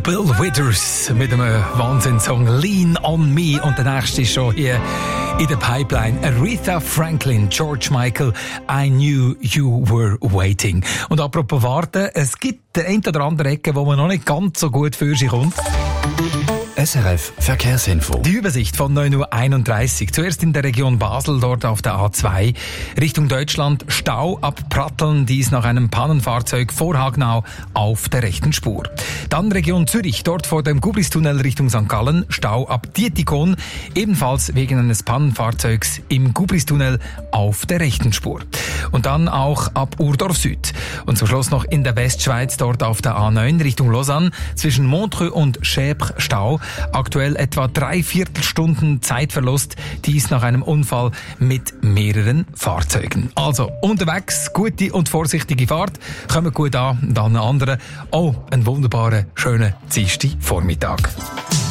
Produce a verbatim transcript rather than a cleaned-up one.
Bill Withers mit einem Wahnsinnssong Lean on Me. Und der nächste ist schon hier in der Pipeline. Aretha Franklin, George Michael, I Knew You Were Waiting. Und apropos warten, es gibt den ein oder andere Ecke, wo man noch nicht ganz so gut für sich kommt. S R F Verkehrsinfo. Die Übersicht von neun Uhr einunddreißig. Zuerst in der Region Basel, dort auf der A zwei. Richtung Deutschland Stau ab Pratteln, dies nach einem Pannenfahrzeug vor Hagnau auf der rechten Spur. Dann Region Zürich, dort vor dem Gubristunnel Richtung Sankt Gallen, Stau ab Dietikon, ebenfalls wegen eines Pannenfahrzeugs im Gubristunnel auf der rechten Spur. Und dann auch ab Urdorf Süd. Und zum Schluss noch in der Westschweiz, dort auf der A neun Richtung Lausanne, zwischen Montreux und Schäbre Stau. Aktuell etwa drei Viertelstunden Zeitverlust, dies nach einem Unfall mit mehreren Fahrzeugen. Also unterwegs, gute und vorsichtige Fahrt, kommen gut an, dann einen anderen. Oh, einen wunderbaren, schönen Dienstag Vormittag.